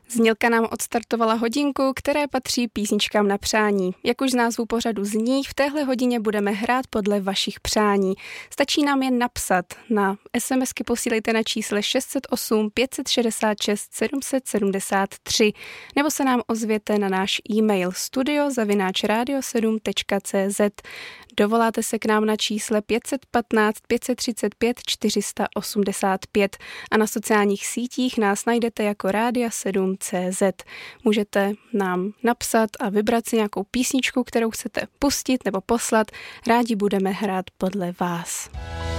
Znělka nám odstartovala hodinku, které patří písničkám na přání. Jak už z názvu pořadu zní, v téhle hodině budeme hrát podle vašich přání. Stačí nám jen napsat. Na SMSky posílejte na čísle 608 566 773 nebo se nám ozvěte na náš e-mail studio@radio7.cz. Dovoláte se k nám na čísle 515 535 485 a na sociálních sítích nás najdete jako Radio7.cz. Můžete nám napsat a vybrat si nějakou písničku, kterou chcete pustit nebo poslat. Rádi budeme hrát podle vás.